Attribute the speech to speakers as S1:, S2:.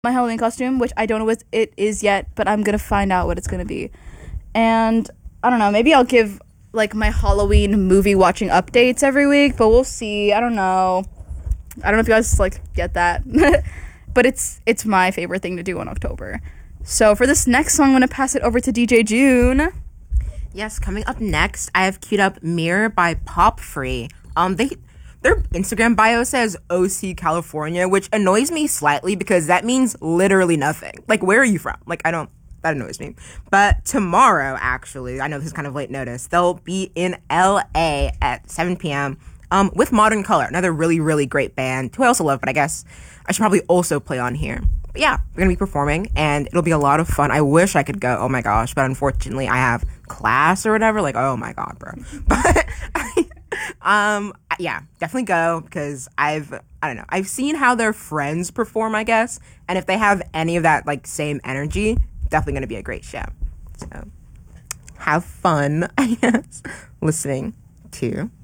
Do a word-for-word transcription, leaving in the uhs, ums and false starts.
S1: my Halloween costume, which I don't know what it is yet, but I'm gonna find out what it's gonna be. And I don't know, maybe I'll give like my Halloween movie watching updates every week, but we'll see. I don't know. I don't know if you guys like get that. But it's it's my favorite thing to do in October. So for this next song, I'm gonna pass it over to D J June.
S2: Yes, coming up next, I have queued up Mirror by Pop Free. Um, they their Instagram bio says O C California, which annoys me slightly because that means literally nothing. Like, where are you from? Like, I don't, that annoys me. But tomorrow, actually, I know this is kind of late notice, they'll be in L A at seven p.m. Um, with Modern Color, another really, really great band, who I also love, but I guess I should probably also play on here. But yeah, we're gonna be performing, and it'll be a lot of fun. I wish I could go, oh my gosh, but unfortunately I have class or whatever, like, oh my god, bro. But, um, yeah, definitely go, because I've, I don't know, I've seen how their friends perform, I guess, and if they have any of that, like, same energy, definitely gonna be a great show. So, have fun, I guess, listening to